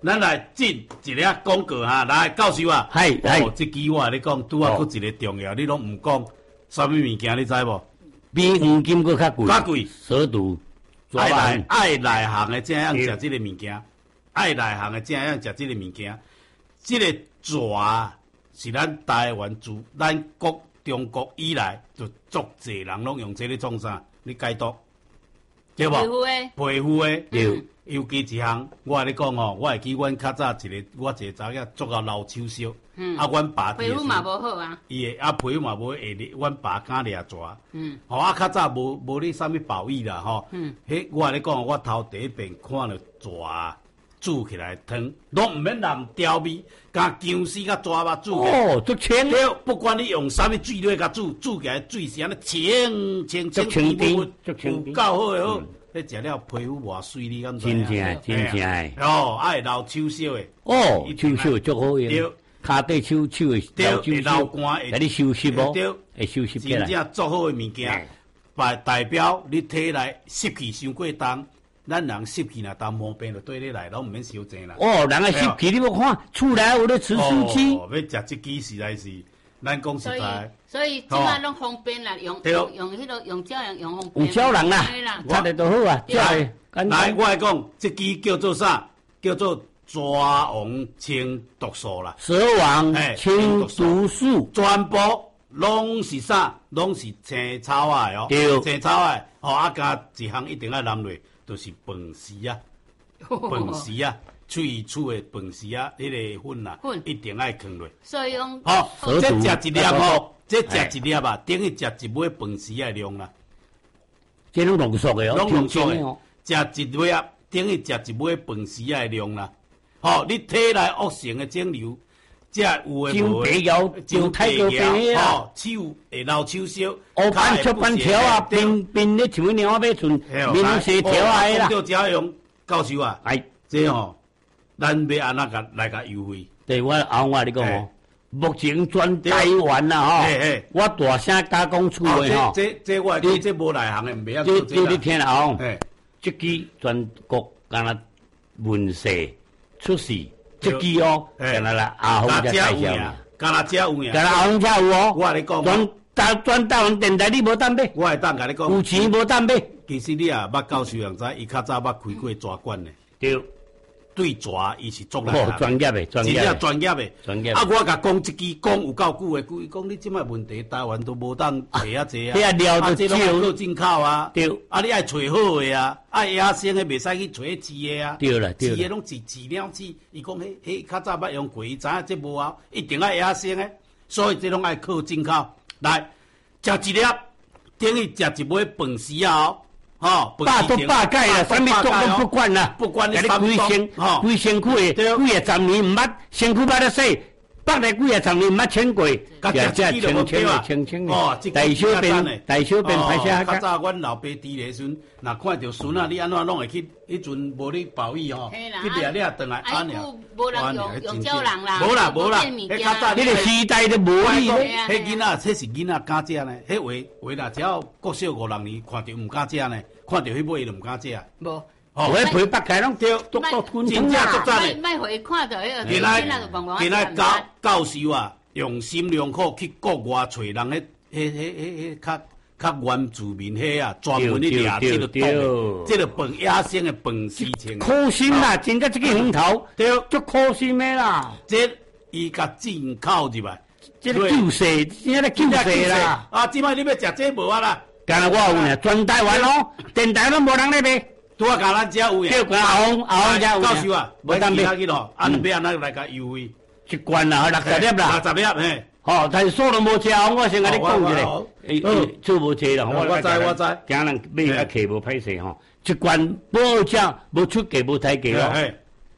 咱来进一粒广告哈，来教授啊，这支我你讲，拄啊，佫一个重要，你拢唔讲，什么物件你知无？ 比黄金佫较贵， 较贵， 蛇毒。 爱内行的正样食这个物件，爱内行的正样食这个物件，这个蛇是咱台湾自咱中国以来就足济人拢用这个创啥？你解读对无？皮肤的，对。尤其一项，我跟你讲哦，我会记阮较早我一个查囝做到老手烧，阮爸皮肤嘛无好啊， 伊的皮肤嘛无会阮爸敢掠蛇，较早无咧啥物保育啦吼，迄我跟你讲，我头第一遍看到蛇煮起来汤，拢毋免淋调味，甲姜丝甲蛇肉煮起来。 哦，足清。 对，不管你用啥物水料甲煮起来水是安尼清甜，有够好诶好。你食了皮肤偌水，你敢知影？ 真正诶。 哦，爱流手烧诶。 哦，手烧足好用。对，骹底手诶， 会流汗， 会你收湿无？ 对， 会收湿起来。 真正足好诶物件，代表你体内湿气伤过重，咱人湿气若当毛病就对你来，拢毋免烧济啦。 哦，人诶湿气你无看，厝内有咧除湿机。 哦，要食即支实在是，咱讲实在。 所以即摆拢方便啦，用迄个用胶人用方便。 有胶人啦，擦得都好啊， 来，我来讲，即支叫做啥？叫做蛇王清毒素啦。 蛇王清毒素， 全部拢是啥？拢是青草啊哦，青草啊，加一项一定要淋落，就是饭丝啊，饭丝啊。喙的饭丝啊，迄个粉啊，一定爱放落。 所以讲， 这食一粒吼，这食一粒啊，等于食一尾饭丝的量啦。 这拢浓缩的哦， 拢浓缩的。食一尾啊，等于食一尾饭丝的量啦。你体内恶性的肿瘤，这有诶无诶， 就太过病啊，手会流手烧， 黑板出板条啊，冰咧像鸟仔尾寸，面细条啊啦。 就这样，教授啊，这咱要安怎来甲优惠？ 对，我你讲哦，目前全台湾啦吼，我大声加讲出话吼。 这我讲这无内行的，袂晓做这啦。你听啦吼，这支全国干那问世出事，这支哦，干那啦阿红才介绍， 干那只有呀， 干那阿红才有哦。 我跟你讲， 全台湾电台你无当买， 我会当甲你讲， 有钱无当买。 其实你啊，捌教授人知，伊较早捌开过蛇馆的。对。对蛇，伊是足来专业的， 真正专业的。我甲讲一支讲有够久的，伊讲你即摆问题，台湾都无当摕啊济啊。这拢要靠进口啊。对。你爱找好的啊，爱野生的，袂使去找饲的啊。 对啦， 饲的拢饲鸟饲，伊讲迄较早捌用过，伊知影这无效，一定爱野生的，所以这拢爱靠进口。来，食一粒，等于食一尾饭丝啊！ 百毒百解啦，啥物毒都不管啦， 不管你规身躯的，几十年唔捌，身躯捌得洗，百来几十年唔捌清过，清的，大小便排泄较早阮老爸伫咧时，若看到孙啊，你安怎拢会去？迄阵无你保育吼，去掠转来安尔。 无人用胶人啦， 无啦，迄较早迄个时代都无你， 迄囡仔，迄是囡仔敢食呢？迄话啦，只要国小5、6年看到唔敢食呢，看到迄尾就唔敢食。 无， 我皮剥开拢掉，都吞真正足赞的。莫回看到迄个， 今仔教授啊，用心良苦去国外找人，迄较原住民迄啊，专门去掠这个毒，这个饭野生的饭事情。 苦心啦，真正这个园头，对，足苦心的啦。 这伊甲进口入来， 这个救世，这个救世啦。 啊，即摆你要食这无啊啦？ 干那我有呢，全台湾哦，电台拢无人咧卖， 拄啊，甲咱遮有呀。 叫阿红遮有。 教授啊，无当买去咯，安要安怎来甲优惠？ 一罐啦，60粒啦 ，60粒嘿。 但是数都无吃，我先甲你讲一下，做无济啦， 我知， 惊人买啊客无歹势吼，一罐无价，无出价，无抬价哦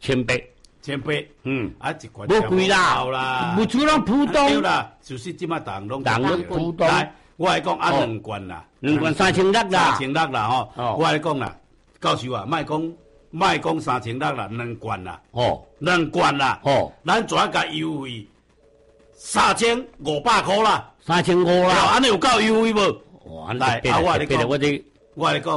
，1800， 一罐无贵啦，无出拢普通啦，就是即摆人拢普通。 来，我来讲2罐啦 ，2罐3600啦 ，3600啦吼，我来讲啦，教授啊，莫讲3600啦，2罐啦，2罐啦，咱怎甲优惠？3500块啦 ，3500啦， 安尼有够优惠无？ 来，我来讲， 我来讲，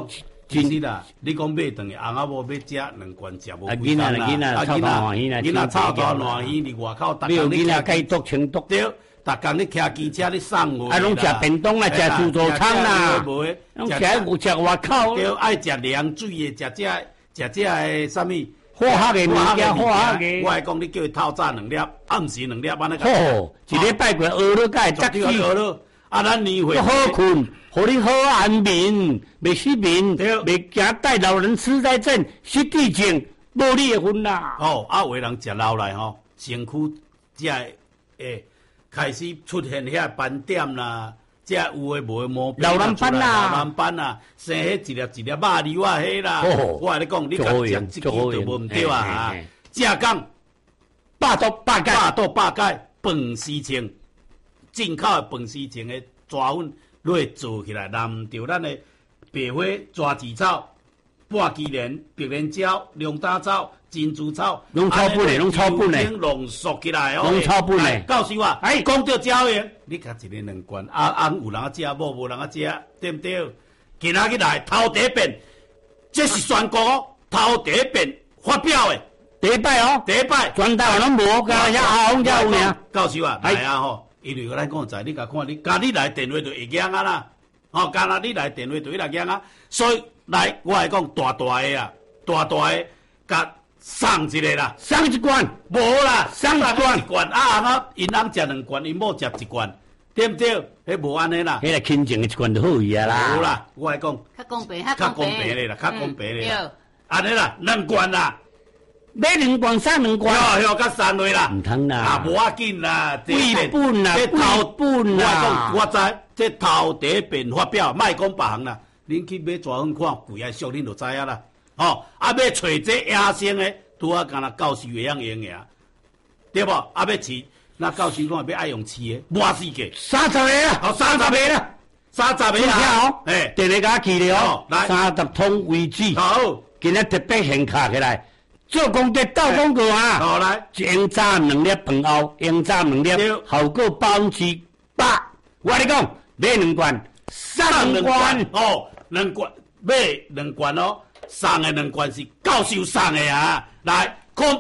其实啦，你讲买顿翁仔某要食2罐食无几工啦， 囡仔臭大烂鱼，伫外口， 你有囡仔该毒清毒。 对，逐工你骑机车你送货。 拢食便当啦，食自助餐啦，拢食外口。 对，爱食凉水的，食这啥物？ 化学的物件，化学的。 我讲你叫伊透早2粒，暗时2粒，安尼。 好，一礼拜过饿了，该得死。 啊，咱年会好困，互你好安眠，袂失眠，袂惊带老人痴呆症、失智症，无你的份啦。 哦，啊，有的人食老来吼，身躯才会开始出现遐斑点啦，才有诶无诶毛病。 老人斑啦， 老人斑啦，生迄一粒一粒肉瘤啊，迄啦。我跟你讲，你甲食即支就无毋对啊哈。正讲百毒百解，饭时清。进口的饭丝前的抓粉落做起来，淋着咱的白花、蛇子草、半枝莲、白莲椒、龙胆草、珍珠草， 拢草本的，拢草本的， 浓缩起来哦。 拢草本的。 告诉我，讲到椒盐，你甲一个2罐，有人食，无人食，对不对？今仔日来头第一遍，这是宣告头第一遍发表的。 第一摆哦，全台湾拢无，甲遐阿翁才有尔。 告诉我，来啊吼！因为咱讲在，你甲看，你来电话就会响啊啦，干那你来电话就会来响啊，所以来我来讲大的啊，甲送一个啦， 送一罐， 无啦， 送一罐啊，因翁食2罐，因某食1罐，对不对？迄无安尼啦， 迄个亲情的1罐就好伊啊啦， 无啦，我来讲， 较公平咧啦，较公平咧啦，安尼啦，2罐啦。 买2罐送2罐， 哟，甲3类啦， 唔通啦， 啊，无要紧啦， 贵本啦，贵本啦， 我知，这头第一遍发表，莫讲别行啦，恁去买蛇粉看，贵啊俗，恁就知影啦。哦，啊，要找这野生的，拄啊，干那教授会用尔，对无？啊，要饲，那教授讲要爱用饲的，满世界 30个啊， 哦，30个啦，30个啦， 电话甲记咧哦，来30桶为止， 好， 今仔特别现卡起来。做功德斗广告啊！ 好来， 用炸2粒饭后，用炸2粒，效果100%。我跟你讲，买2罐，送2罐哦，2罐买2罐哦，送的2罐是教授送的啊！来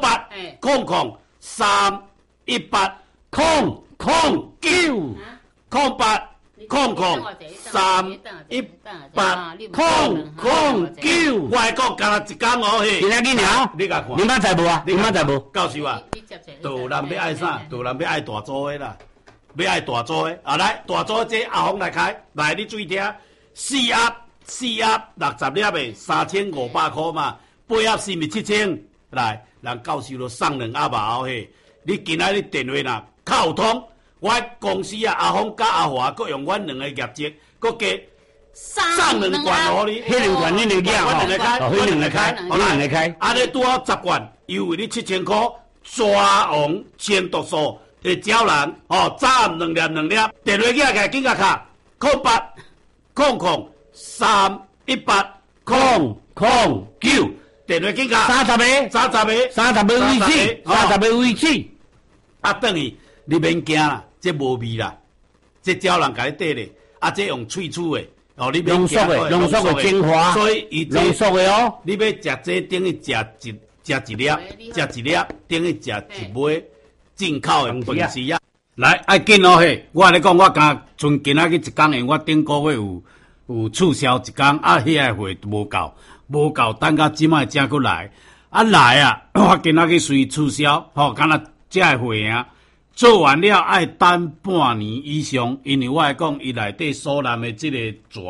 ，0800381809，0800381809，我来讲，干那一工哦嘿。 今仔日了， 你甲看， 你捌在无啊？你捌在无？ 教授啊，大人要爱啥？大人要爱大组的啦，要爱大组的。啊来，大组这阿峰来开，来你注意听，4盒60粒的3500块嘛，8盒是咪7000？来，人教授都送2盒嘛嘿。你今仔日电话呐扣通。我公司啊，阿峰甲阿华，佮用阮2个业绩，佮加送2罐互你。 迄2罐你两件哦， 迄两个开。 安尼拄好10罐，优惠你7000块，抓王千毒素的胶囊，哦，早暗2粒，电话起来紧甲卡08003809，电话紧卡 30个位置， 啊，等于你免惊啦。这无味啦，这胶囊甲你缀咧，啊，这用喙齿的，哦，你浓缩的精华， 所以伊浓缩的哦， 你要食这等于食一粒，等于食一枚进口的粉丝啊。来，爱紧哦嘿，我跟你讲，我刚剩今仔日1工，因我顶个月有促销1工，啊，遐个货无够，等到即摆才过来，啊来啊，我今仔日随促销，吼，敢若这个货啊。做完了爱等半年以上，因为我讲伊内底所含的这个蛇